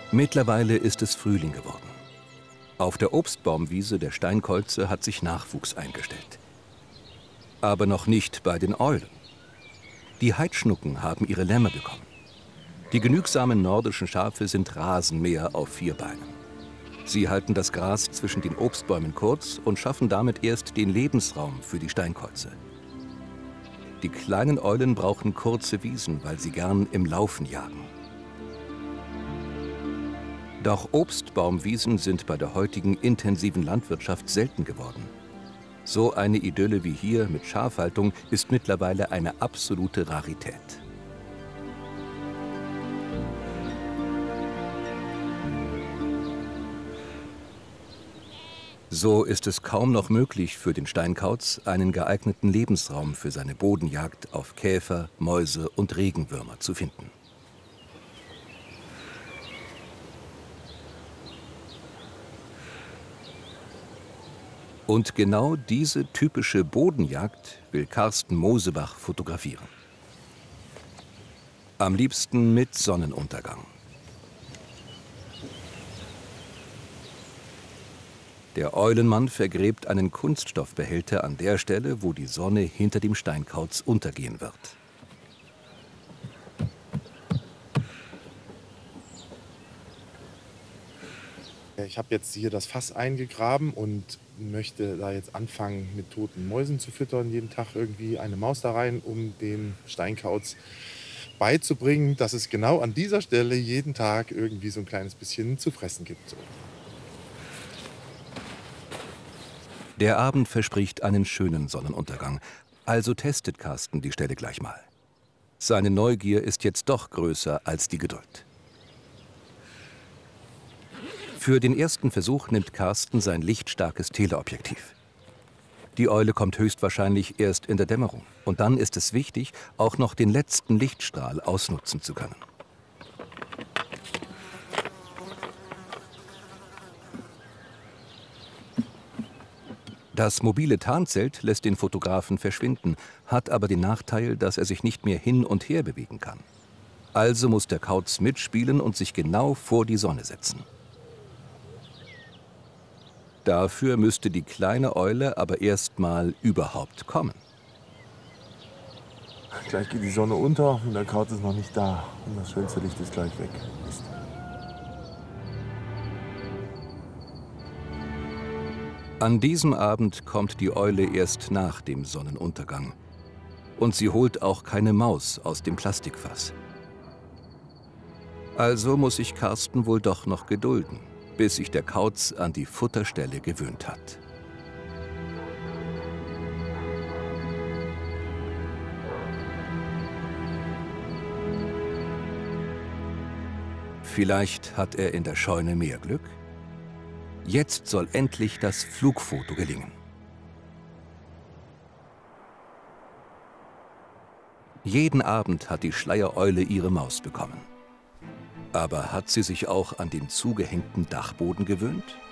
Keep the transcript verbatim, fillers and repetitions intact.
Mittlerweile ist es Frühling geworden. Auf der Obstbaumwiese der Steinkolze hat sich Nachwuchs eingestellt. Aber noch nicht bei den Eulen. Die Heidschnucken haben ihre Lämmer bekommen. Die genügsamen nordischen Schafe sind Rasenmäher auf vier Beinen. Sie halten das Gras zwischen den Obstbäumen kurz und schaffen damit erst den Lebensraum für die Steinkolze. Die kleinen Eulen brauchen kurze Wiesen, weil sie gern im Laufen jagen. Doch Obstbaumwiesen sind bei der heutigen intensiven Landwirtschaft selten geworden. So eine Idylle wie hier mit Schafhaltung ist mittlerweile eine absolute Rarität. So ist es kaum noch möglich für den Steinkauz, einen geeigneten Lebensraum für seine Bodenjagd auf Käfer, Mäuse und Regenwürmer zu finden. Und genau diese typische Bodenjagd will Carsten Mosebach fotografieren. Am liebsten mit Sonnenuntergang. Der Eulenmann vergräbt einen Kunststoffbehälter an der Stelle, wo die Sonne hinter dem Steinkauz untergehen wird. Ich habe jetzt hier das Fass eingegraben und möchte da jetzt anfangen, mit toten Mäusen zu füttern. Jeden Tag irgendwie eine Maus da rein, um dem Steinkauz beizubringen, dass es genau an dieser Stelle jeden Tag irgendwie so ein kleines bisschen zu fressen gibt. Der Abend verspricht einen schönen Sonnenuntergang, also testet Carsten die Stelle gleich mal. Seine Neugier ist jetzt doch größer als die Geduld. Für den ersten Versuch nimmt Carsten sein lichtstarkes Teleobjektiv. Die Eule kommt höchstwahrscheinlich erst in der Dämmerung. Und dann ist es wichtig, auch noch den letzten Lichtstrahl ausnutzen zu können. Das mobile Tarnzelt lässt den Fotografen verschwinden, hat aber den Nachteil, dass er sich nicht mehr hin und her bewegen kann. Also muss der Kauz mitspielen und sich genau vor die Sonne setzen. Dafür müsste die kleine Eule aber erst mal überhaupt kommen. Gleich geht die Sonne unter und der Kauz ist noch nicht da. Und das schönste Licht ist gleich weg. Mist. An diesem Abend kommt die Eule erst nach dem Sonnenuntergang. Und sie holt auch keine Maus aus dem Plastikfass. Also muss sich Carsten wohl doch noch gedulden, bis sich der Kauz an die Futterstelle gewöhnt hat. Vielleicht hat er in der Scheune mehr Glück? Jetzt soll endlich das Flugfoto gelingen. Jeden Abend hat die Schleiereule ihre Maus bekommen. Aber hat sie sich auch an den zugehängten Dachboden gewöhnt?